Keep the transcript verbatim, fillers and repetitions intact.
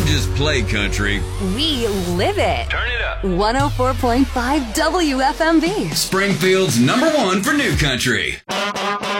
just play country. We live it. Turn it up. one oh four point five W F M V. Springfield's number one for new country.